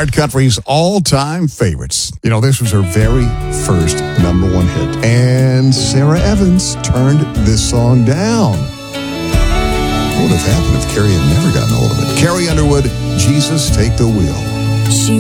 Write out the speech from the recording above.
Iron Country's all-time favorites. You know, this was her very first number one hit. And Sarah Evans turned this song down. What would have happened if Carrie had never gotten a hold of it? Carrie Underwood, Jesus Take the Wheel. She